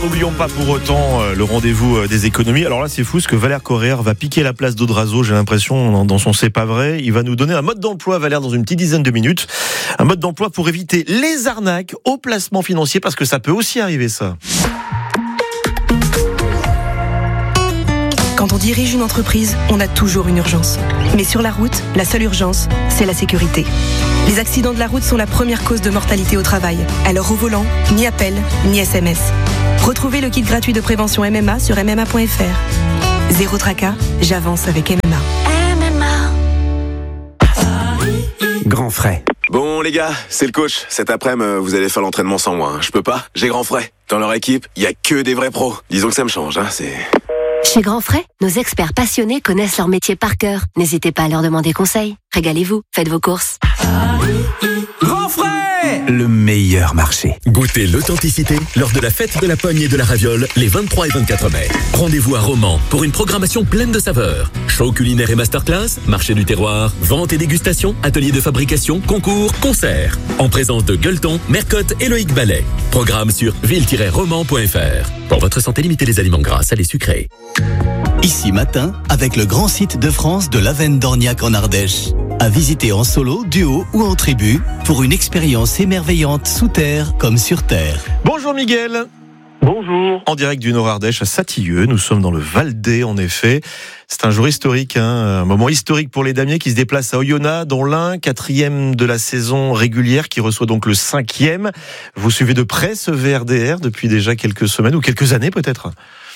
n'oublions pas pour autant le rendez-vous des économies. Alors là, c'est fou, ce que Valère Correa va piquer la place d'Audrazo, j'ai l'impression, dans son C'est pas vrai. Il va nous donner un mode d'emploi, Valère, dans une petite dizaine de minutes. Un mode d'emploi pour éviter les arnaques au placement financier, parce que ça peut aussi arriver, ça. Quand on dirige une entreprise, on a toujours une urgence. Mais sur la route, la seule urgence, c'est la sécurité. Les accidents de la route sont la première cause de mortalité au travail. Alors au volant, ni appel, ni SMS. Retrouvez le kit gratuit de prévention MMA sur MMA.fr. Zéro tracas, j'avance avec MMA. Grand frais. Bon les gars, c'est le coach. Cet après-midi, vous allez faire l'entraînement sans moi. Je peux pas, j'ai grand frais. Dans leur équipe, il y a que des vrais pros. Disons que ça me change, c'est... Chez Grand Frais, nos experts passionnés connaissent leur métier par cœur. N'hésitez pas à leur demander conseil. Régalez-vous, faites vos courses. Grand frais, le meilleur marché. Goûtez l'authenticité lors de la fête de la pogne et de la raviole les 23 et 24 mai. Rendez-vous à Romans pour une programmation pleine de saveurs. Show culinaire et masterclass, marché du terroir, vente et dégustation, atelier de fabrication, concours, concerts. En présence de Gueuleton, Mercotte et Loïc Ballet. Programme sur ville-romans.fr. Pour votre santé, limitez les aliments gras, salés, sucrés. Ici matin, avec le grand site de France de l'Avenne d'Orniac en Ardèche. À visiter en solo, duo ou en tribu pour une expérience émerveillante sous terre comme sur terre. Bonjour Miguel. Bonjour. En direct du Nord-Ardèche à Satilleux, nous sommes dans le Val-d'Aix en effet. C'est un jour historique, un moment historique pour les damiers qui se déplacent à Oyonnax, dont l'un, 4e de la saison régulière, qui reçoit donc le 5e. Vous suivez de près ce VRDR depuis déjà quelques semaines ou quelques années peut-être ?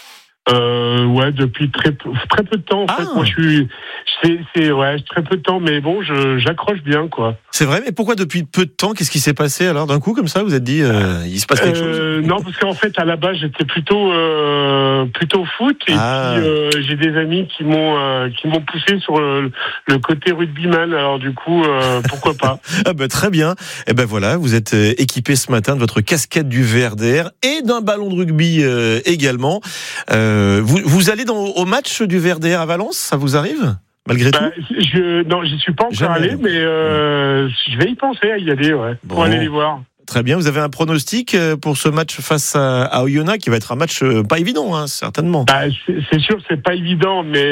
Ouais, depuis très peu de temps en fait. Moi, c'est très peu de temps, mais bon, j'accroche bien quoi. C'est vrai, mais pourquoi depuis peu de temps ? Qu'est-ce qui s'est passé alors d'un coup comme ça ? Vous êtes dit, il se passe quelque chose ? Non, parce qu'en fait, à la base, j'étais plutôt foot et puis j'ai des amis qui m'ont poussé sur le côté rugbyman. Alors du coup, pourquoi pas ? Ah ben très bien. Et ben voilà, vous êtes équipé ce matin de votre casquette du VRDR et d'un ballon de rugby également. Vous allez au match du VRDR à Valence, ça vous arrive malgré tout ? Non, j'y suis pas encore allé, mais je vais y penser à y aller, pour aller les voir. Très bien, vous avez un pronostic pour ce match face à Oyonnax qui va être un match pas évident, certainement. C'est sûr que c'est pas évident, mais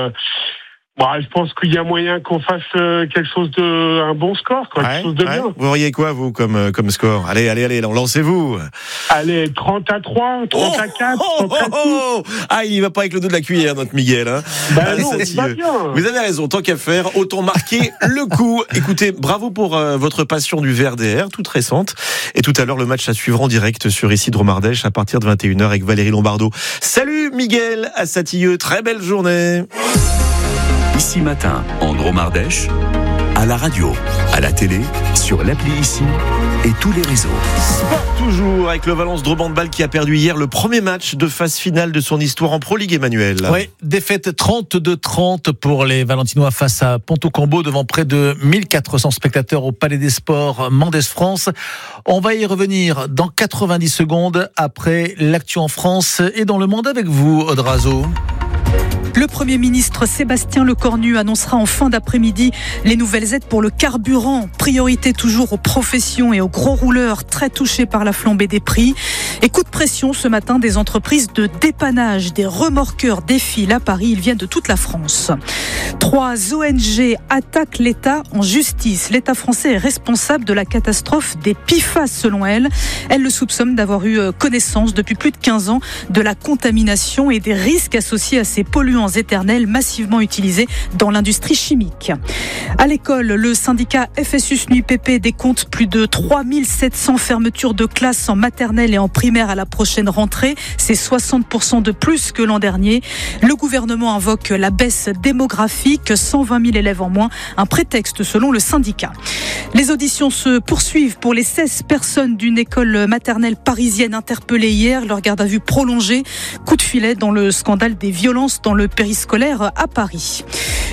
je pense qu'il y a moyen qu'on fasse quelque chose un bon score, quelque chose de bien. Vous auriez quoi, vous, comme score ? Allez, lancez-vous. Allez, 30-3, 30-4. Ah, il y va pas avec le dos de la cuillère, notre Miguel. Hein. Non, c'est pas bien. Vous avez raison, tant qu'à faire, autant marquer le coup. Écoutez, bravo pour votre passion du VRDR, toute récente. Et tout à l'heure, le match à suivre en direct sur ici Drôme-Ardèche à partir de 21h avec Valérie Lombardo. Salut Miguel à Satilleux, très belle journée. Ici matin, en Drôme-Ardèche, à la radio, à la télé, sur l'appli Ici et tous les réseaux. Sport toujours avec le Valence Drôme Handball qui a perdu hier le premier match de phase finale de son histoire en Pro League, Emmanuel. Oui, défaite 32-30 pour les Valentinois face à Ponto-Combo devant près de 1400 spectateurs au Palais des Sports Mendès France. On va y revenir dans 90 secondes après l'actu en France et dans le monde avec vous, Audrazo. Le Premier ministre Sébastien Lecornu annoncera en fin d'après-midi les nouvelles aides pour le carburant. Priorité toujours aux professions et aux gros rouleurs très touchés par la flambée des prix. Et coup de pression ce matin des entreprises de dépannage. Des remorqueurs défilent à Paris. Ils viennent de toute la France. 3 ONG attaquent l'État en justice. L'État français est responsable de la catastrophe des PFAS selon elle. Elle le soupçonne d'avoir eu connaissance depuis plus de 15 ans de la contamination et des risques associés à ces polluants éternels massivement utilisés dans l'industrie chimique. À l'école, le syndicat FSU-SNUIPP décompte plus de 3700 fermetures de classes en maternelle et en primaire à la prochaine rentrée. C'est 60% de plus que l'an dernier. Le gouvernement invoque la baisse démographique, 120 000 élèves en moins, un prétexte selon le syndicat. Les auditions se poursuivent pour les 16 personnes d'une école maternelle parisienne interpellées hier. Leur garde à vue prolongée. Coup de filet dans le scandale des violences dans le périscolaire à Paris.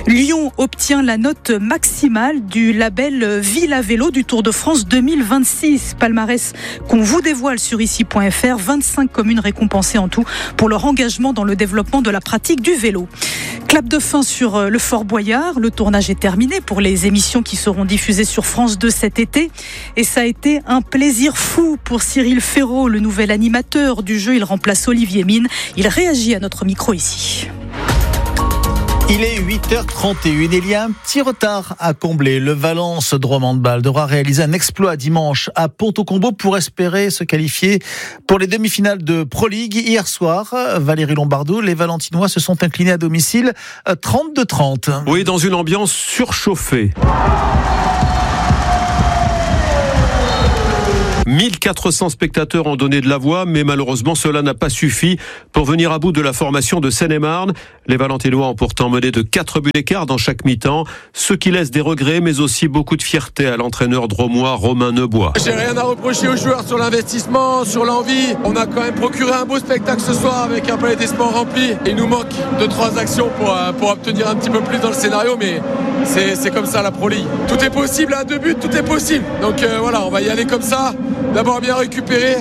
Lyon obtient la note maximale du label Villa Vélo du Tour de France 2026. Palmarès qu'on vous dévoile sur ici.fr. 25 communes récompensées en tout pour leur engagement dans le développement de la pratique du vélo. Clap de fin sur le Fort Boyard. Le tournage est terminé pour les émissions qui seront diffusées sur France 2 cet été. Et ça a été un plaisir fou pour Cyril Ferraud, le nouvel animateur du jeu. Il remplace Olivier Mine. Il réagit à notre micro ici. Il est 8h31 et il y a un petit retard à combler. Le Valence Drôme Handball devra réaliser un exploit dimanche à Ponto-Combo pour espérer se qualifier pour les demi-finales de Pro League. Hier soir, Valérie Lombardou, les Valentinois se sont inclinés à domicile 32-30. Oui, dans une ambiance surchauffée. 1400 spectateurs ont donné de la voix, mais malheureusement cela n'a pas suffi pour venir à bout de la formation de Seine-et-Marne. Les Valentinois ont pourtant mené de 4 buts d'écart dans chaque mi-temps, ce qui laisse des regrets mais aussi beaucoup de fierté à l'entraîneur dromois Romain Neubois. J'ai rien à reprocher aux joueurs sur l'investissement, sur l'envie. On a quand même procuré un beau spectacle ce soir avec un Palais des Sports rempli. Il nous manque 2-3 actions pour obtenir un petit peu plus dans le scénario, mais c'est comme ça la Pro League. Tout est possible à 2 buts, tout est possible. Donc voilà, on va y aller comme ça. D'abord bien récupérer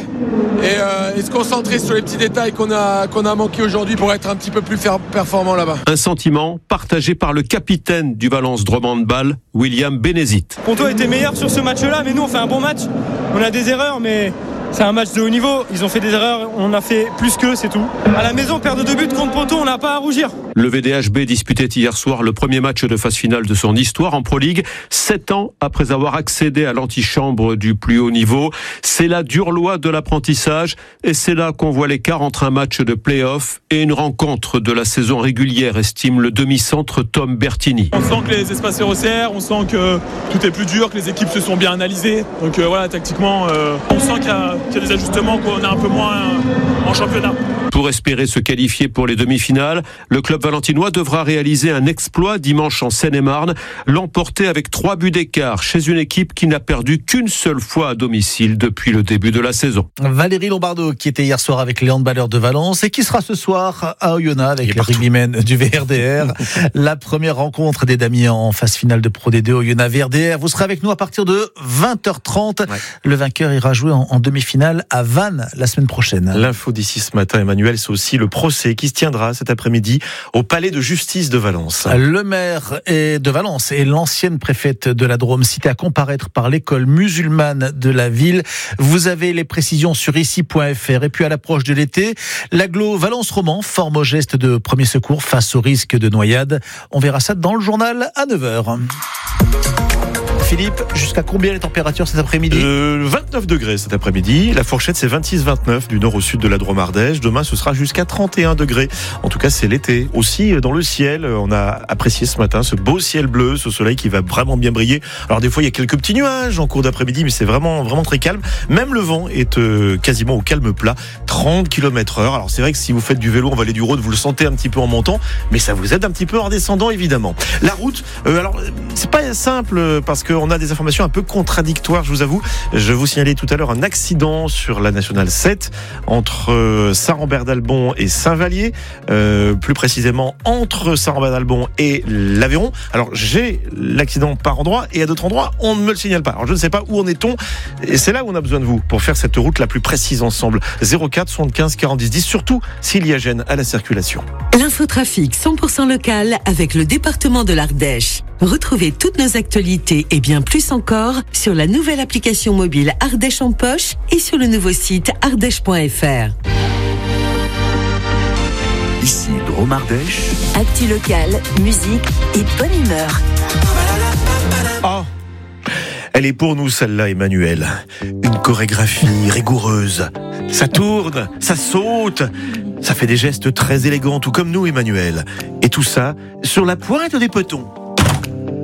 et se concentrer sur les petits détails qu'on a manqué aujourd'hui pour être un petit peu plus performant là-bas. Un sentiment partagé par le capitaine du Valence Drôme Handball, William Bénézit. Ponto a été meilleur sur ce match-là, mais nous on fait un bon match. On a des erreurs, mais c'est un match de haut niveau. Ils ont fait des erreurs, on a fait plus qu'eux, c'est tout. À la maison, perdre 2 buts contre Ponto, on n'a pas à rougir. Le VDHB disputait hier soir le premier match de phase finale de son histoire en Pro League, 7 ans après avoir accédé à l'antichambre du plus haut niveau. C'est la dure loi de l'apprentissage et c'est là qu'on voit l'écart entre un match de play-off et une rencontre de la saison régulière, estime le demi-centre Tom Bertini. On sent que les espaces se resserrent, on sent que tout est plus dur, que les équipes se sont bien analysées. Donc voilà, tactiquement, on sent qu'il y a des ajustements, qu'on est un peu moins en championnat. Pour espérer se qualifier pour les demi-finales, le club valentinois devra réaliser un exploit dimanche en Seine-et-Marne, l'emporter avec 3 buts d'écart chez une équipe qui n'a perdu qu'une seule fois à domicile depuis le début de la saison. Valérie Lombardou qui était hier soir avec les handballeurs de Valence et qui sera ce soir à Oyonnax avec les rugbymen du VRDR. La première rencontre des Damiens en phase finale de Pro D2 Oyonnax VRDR. Vous serez avec nous à partir de 20h30. Ouais. Le vainqueur ira jouer en demi-finale à Vannes la semaine prochaine. L'info d'ici ce matin, Emmanuel, c'est aussi le procès qui se tiendra cet après-midi au palais de justice de Valence. Le maire de Valence et l'ancienne préfète de la Drôme cités à comparaître par l'école musulmane de la ville. Vous avez les précisions sur ici.fr. Et puis à l'approche de l'été, l'agglo Valence Roman forme au geste de premier secours face au risque de noyade. On verra ça dans le journal à 9h. Philippe, jusqu'à combien les températures cet après-midi ? 29 degrés cet après-midi. La fourchette, c'est 26-29 du nord au sud de la Drôme Ardèche. Demain, ce sera jusqu'à 31 degrés. En tout cas, c'est l'été. Aussi, dans le ciel, on a apprécié ce matin ce beau ciel bleu, ce soleil qui va vraiment bien briller. Alors, des fois, il y a quelques petits nuages en cours d'après-midi, mais c'est vraiment très calme. Même le vent est quasiment au calme plat. 30 km/h. Alors, c'est vrai que si vous faites du vélo en vallée du Rhône, vous le sentez un petit peu en montant, mais ça vous aide un petit peu en descendant, évidemment. La route, alors, c'est pas simple parce qu'on a des informations un peu contradictoires, je vous avoue. Je vous signalais tout à l'heure un accident sur la Nationale 7 entre Saint-Rambert-d'Albon et Saint-Vallier, plus précisément entre Saint-Rambert-d'Albon et l'Aveyron. Alors j'ai l'accident par endroit et à d'autres endroits on ne me le signale pas. Alors je ne sais pas où en est-on et c'est là où on a besoin de vous pour faire cette route la plus précise ensemble. 04 75 40 10 10, surtout s'il y a gêne à la circulation. L'infotrafic 100% local avec le département de l'Ardèche. Retrouvez toutes nos actualités et bien plus encore sur la nouvelle application mobile Ardèche en poche et sur le nouveau site ardèche.fr. Ici Drôme Ardèche. Actu local, musique et bonne humeur. Oh, elle est pour nous celle-là, Emmanuel. Une chorégraphie rigoureuse. Ça tourne, ça saute, ça fait des gestes très élégants, tout comme nous, Emmanuel. Et tout ça sur la pointe des petons.